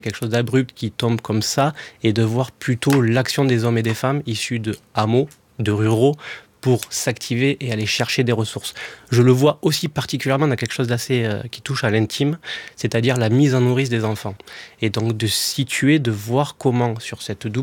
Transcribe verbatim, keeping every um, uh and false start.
quelque chose d'abrupt qui tombe comme ça, et de voir plutôt l'action des hommes et des femmes issus de hameaux, de ruraux, pour s'activer et aller chercher des ressources. Je le vois aussi particulièrement dans quelque chose d'assez euh, qui touche à l'intime, c'est-à-dire la mise en nourrice des enfants. Et donc de situer, de voir comment sur cette double